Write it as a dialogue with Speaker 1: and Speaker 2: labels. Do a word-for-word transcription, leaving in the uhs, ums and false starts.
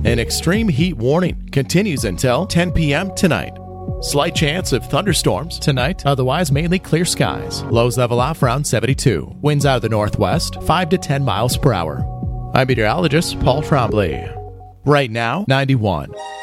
Speaker 1: An extreme heat warning continues until ten p.m. tonight. Slight chance of thunderstorms tonight, otherwise mainly clear skies. Lows level off around seventy-two. Winds out of the northwest, five to ten miles per hour. I'm meteorologist Paul Trombley. Right now, ninety-one.